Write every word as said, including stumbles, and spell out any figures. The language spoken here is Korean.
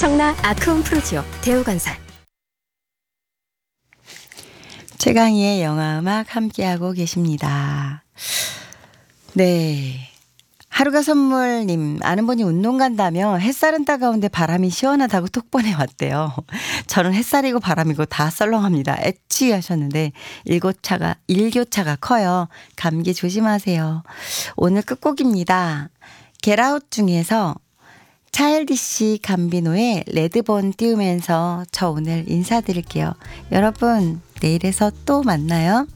청라 아크온 프로지오 대우건설. 최강희의 영화음악 함께하고 계십니다. 네. 하루가 선물님, 아는 분이 운동 간다며 햇살은 따가운데 바람이 시원하다고 톡 보내왔대요. 저는 햇살이고 바람이고 다 썰렁합니다. 애취 하셨는데 일교차가, 일교차가 커요. 감기 조심하세요. 오늘 끝곡입니다. 겟아웃 중에서 차일드씨 감비노의 레드본 띄우면서 저 오늘 인사드릴게요. 여러분, 내일에서 또 만나요.